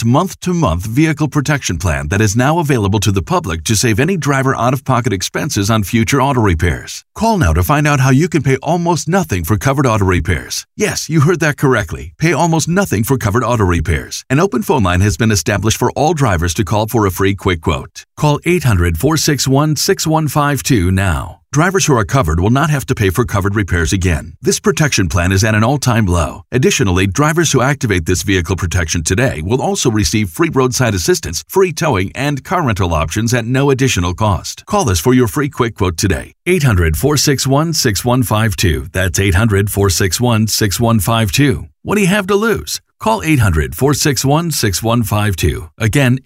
month-to-month vehicle protection plan that is now available to the public to save any driver out-of-pocket expenses on future auto repairs. Call now to find out how you can pay almost nothing for covered auto repairs. Yes, you heard that correctly. Pay almost nothing for covered auto repairs. An open phone line has been established for all drivers to call for a free quick quote. Call 800-461-6152 now. Drivers who are covered will not have to pay for covered repairs again. This protection plan is at an all-time low. Additionally, drivers who activate this vehicle protection today will also receive free roadside assistance, free towing, and car rental options at no additional cost. Call us for your free quick quote today. 800-461-6152. That's 800-461-6152. What do you have to lose? Call 800-461-6152. Again,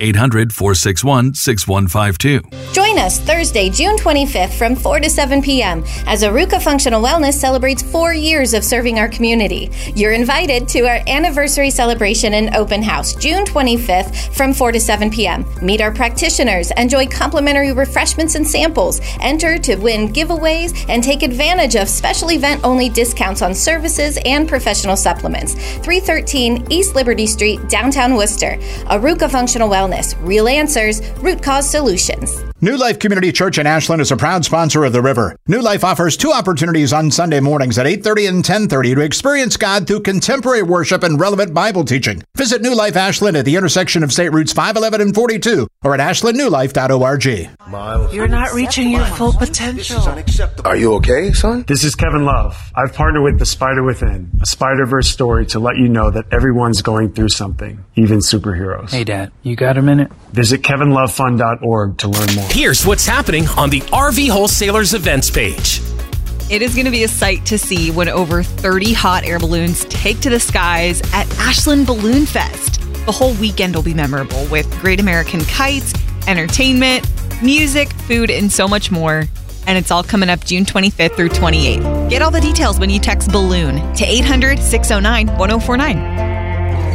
800-461-6152. Join us Thursday, June 25th from 4 to 7 p.m. as Aruka Functional Wellness celebrates 4 years of serving our community. You're invited to our anniversary celebration and open house, June 25th from 4 to 7 p.m. Meet our practitioners, enjoy complimentary refreshments and samples, enter to win giveaways, and take advantage of special event-only discounts on services and professional supplements. 313 East Liberty Street, downtown Worcester. Aruka Functional Wellness. Real answers, root cause solutions. New Life Community Church in Ashland is a proud sponsor of The River. New Life offers 2 opportunities on Sunday mornings at 8:30 and 10:30 to experience God through contemporary worship and relevant Bible teaching. Visit New Life Ashland at the intersection of State Routes 511 and 42 or at ashlandnewlife.org. You're not reaching your full potential. Are you okay, son? This is Kevin Love. I've partnered with The Spider Within, a Spider-Verse story to let you know that everyone's going through something, even superheroes. Hey, Dad, you got a minute? Visit kevinlovefund.org to learn more. Here's what's happening on the RV Wholesalers events page. It is going to be a sight to see when over 30 hot air balloons take to the skies at Ashland Balloon Fest. The whole weekend will be memorable with Great American Kites, entertainment, music, food, and so much more. And it's all coming up June 25th through 28th. Get all the details when you text BALLOON to 800-609-1049.